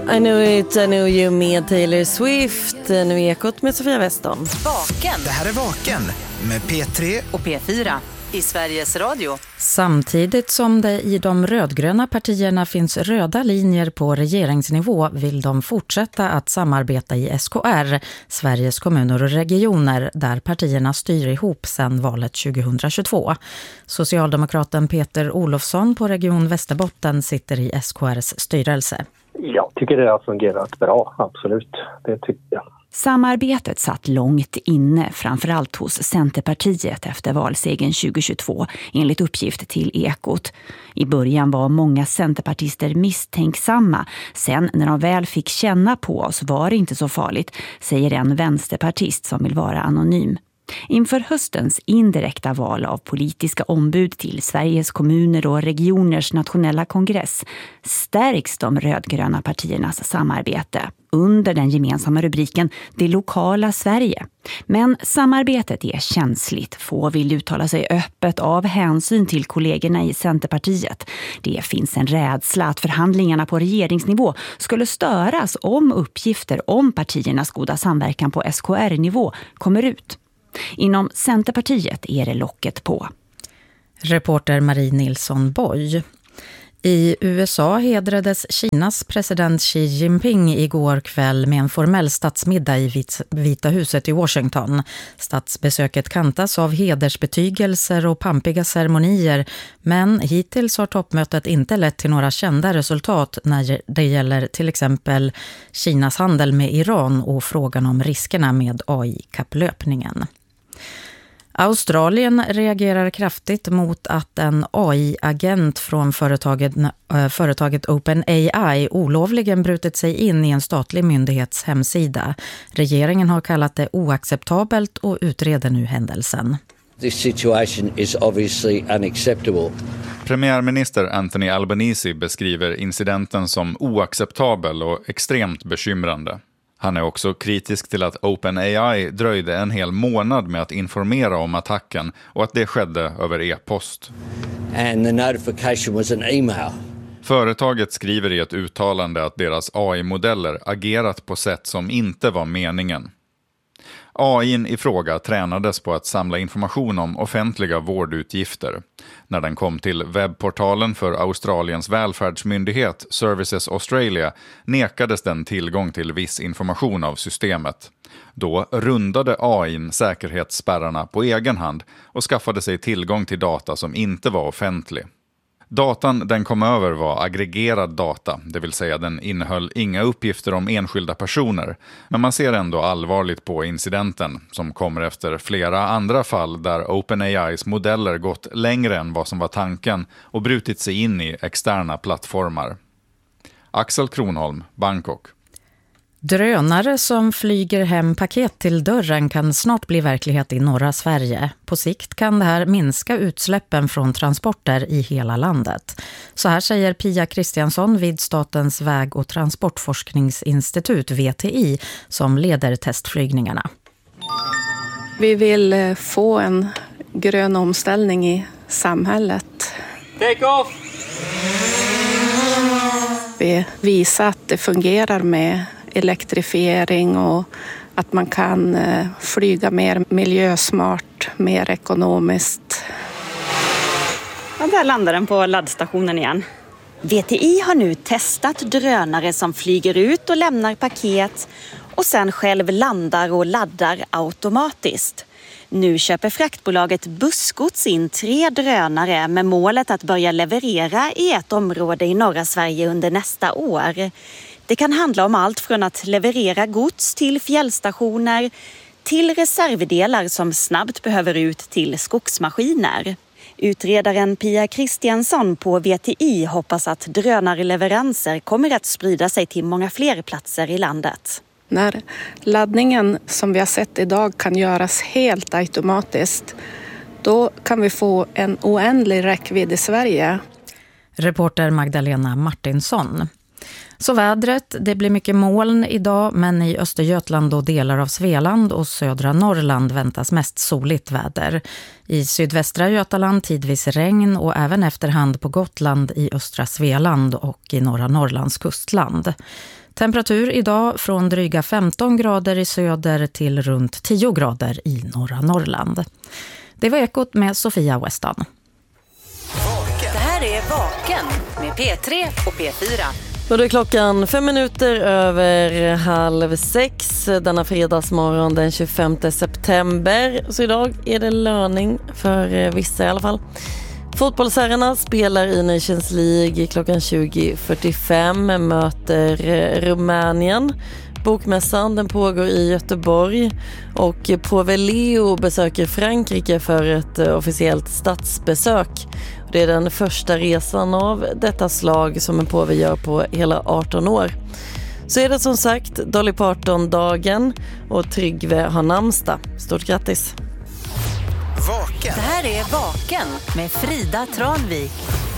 I know you med Taylor Swift. Nu är Ekot med Sofia Weston. Vaken. Det här är Vaken med P3 och P4 i Sveriges Radio. Samtidigt som det i de rödgröna partierna finns röda linjer på regeringsnivå vill de fortsätta att samarbeta i SKR, Sveriges kommuner och regioner, där partierna styr ihop sedan valet 2022. Socialdemokraten Peter Olofsson på Region Västerbotten sitter i SKRs styrelse. Jag tycker det har fungerat bra, absolut. Det tycker jag. Samarbetet satt långt inne, framförallt hos Centerpartiet efter valsegern 2022, enligt uppgift till Ekot. I början var många centerpartister misstänksamma. Sen när de väl fick känna på oss var det inte så farligt, säger en vänsterpartist som vill vara anonym. Inför höstens indirekta val av politiska ombud till Sveriges kommuner och regioners nationella kongress stärks de rödgröna partiernas samarbete under den gemensamma rubriken Det lokala Sverige. Men samarbetet är känsligt. Få vill uttala sig öppet av hänsyn till kollegorna i Centerpartiet. Det finns en rädsla att förhandlingarna på regeringsnivå skulle störas om uppgifter om partiernas goda samverkan på SKR-nivå kommer ut. Inom Centerpartiet är det locket på. Reporter Marie Nilsson Boy. I USA hedrades Kinas president Xi Jinping igår kväll med en formell statsmiddag i Vita huset i Washington. Statsbesöket kantas av hedersbetygelser och pampiga ceremonier, men hittills har toppmötet inte lett till några kända resultat när det gäller till exempel Kinas handel med Iran och frågan om riskerna med AI-kapplöpningen. Australien reagerar kraftigt mot att en AI-agent från företaget OpenAI olovligen brutit sig in i en statlig myndighets hemsida. Regeringen har kallat det oacceptabelt och utreder nu händelsen. This situation is obviously unacceptable. Premiärminister Anthony Albanese beskriver incidenten som oacceptabel och extremt bekymrande. Han är också kritisk till att OpenAI dröjde en hel månad med att informera om attacken och att det skedde över e-post. And the notification was an email. Företaget skriver i ett uttalande att deras AI-modeller agerat på sätt som inte var meningen. AI:n i fråga tränades på att samla information om offentliga vårdutgifter. När den kom till webbportalen för Australiens välfärdsmyndighet Services Australia nekades den tillgång till viss information av systemet. Då rundade AI:n säkerhetsspärrarna på egen hand och skaffade sig tillgång till data som inte var offentlig. Datan den kom över var aggregerad data, det vill säga den innehöll inga uppgifter om enskilda personer. Men man ser ändå allvarligt på incidenten, som kommer efter flera andra fall där OpenAIs modeller gått längre än vad som var tanken och brutit sig in i externa plattformar. Axel Kronholm, Bangkok. Drönare som flyger hem paket till dörren kan snart bli verklighet i norra Sverige. På sikt kan det här minska utsläppen från transporter i hela landet. Så här säger Pia Kristiansson vid Statens väg- och transportforskningsinstitut VTI som leder testflygningarna. Vi vill få en grön omställning i samhället. Take off! Vi visar att det fungerar med elektrifiering och att man kan flyga mer miljösmart, mer ekonomiskt. Ja, där landar den på laddstationen igen. VTI har nu testat drönare som flyger ut och lämnar paket och sen själv landar och laddar automatiskt. Nu köper fraktbolaget Bussgods in 3 drönare med målet att börja leverera i ett område i norra Sverige under nästa år. Det kan handla om allt från att leverera gods till fjällstationer till reservdelar som snabbt behöver ut till skogsmaskiner. Utredaren Pia Kristiansson på VTI hoppas att drönarleveranser kommer att sprida sig till många fler platser i landet. När laddningen som vi har sett idag kan göras helt automatiskt, då kan vi få en oändlig räckvidd i Sverige. Reporter Magdalena Martinsson. Så vädret, det blir mycket moln idag, men i Östergötland och delar av Svealand och södra Norrland väntas mest soligt väder. I sydvästra Götaland tidvis regn och även efterhand på Gotland, i östra Svealand och i norra Norrlands kustland. Temperatur idag från dryga 15 grader i söder till runt 10 grader i norra Norrland. Det var Ekot med Sofia Westan. Det här är Vaken med P3 och P4. Och då är klockan 5 minuter över 5:30 denna fredagsmorgon den 25 september. Så idag är det löning för vissa i alla fall. Fotbollsherrarna spelar i Nations League klockan 20:45, möter Rumänien. Bokmässan den pågår i Göteborg och Påve Leo besöker Frankrike för ett officiellt statsbesök. Det är den första resan av detta slag som en påve gör på hela 18 år. Så är det som sagt Dolly Parton-dagen och Tryggve har namnsdag. Stort grattis! Vaken. Det här är Vaken med Frida Tranvik.